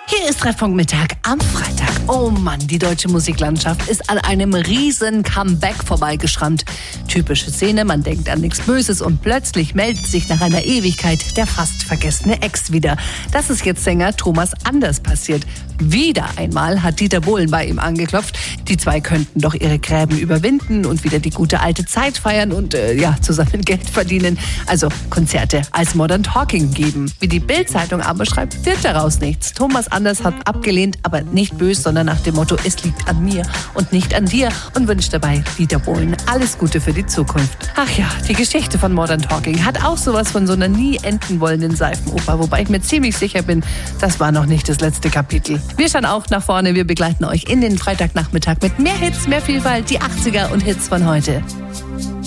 Hier ist Treffpunkt Mittag am Freitag. Oh Mann, die deutsche Musiklandschaft ist an einem riesen Comeback vorbeigeschrammt. Typische Szene, man denkt an nichts Böses und plötzlich meldet sich nach einer Ewigkeit der fast vergessene Ex wieder. Das ist jetzt Sänger Thomas Anders passiert. Wieder einmal hat Dieter Bohlen bei ihm angeklopft. Die zwei könnten doch ihre Gräben überwinden und wieder die gute alte Zeit feiern und zusammen Geld verdienen. Also Konzerte als Modern Talking geben. Wie die Bild-Zeitung aber schreibt, wird daraus nichts. Thomas Anders hat abgelehnt, aber nicht böse, sondern nach dem Motto, es liegt an mir und nicht an dir, und wünscht dabei Dieter Bohlen alles Gute für die Zukunft. Ach ja, die Geschichte von Modern Talking hat auch sowas von so einer nie enden wollenden Seifenoper, wobei ich mir ziemlich sicher bin, das war noch nicht das letzte Kapitel. Wir schauen auch nach vorne, wir begleiten euch in den Freitagnachmittag mit mehr Hits, mehr Vielfalt, die 80er und Hits von heute.